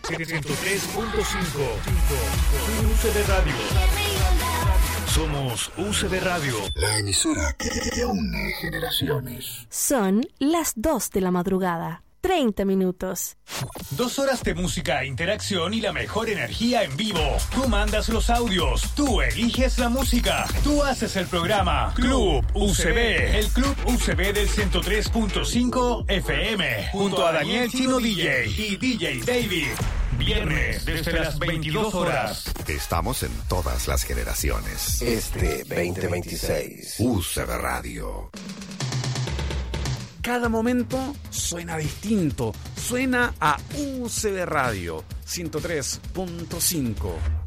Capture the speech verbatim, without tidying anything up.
ciento tres punto cinco. U C B Radio. Somos U C B Radio, la emisora que une generaciones. Son las dos de la madrugada. treinta minutos. Dos horas de música, interacción y la mejor energía en vivo. Tú mandas los audios, tú eliges la música, tú haces el programa. Club U C B, el Club U C B del ciento tres punto cinco F M, junto a Daniel Chino D J y D J David. Viernes desde las veintidós horas. Estamos en todas las generaciones. Este veinte veintiséis, U C B Radio. Cada momento suena distinto. Suena a U C B Radio ciento tres punto cinco.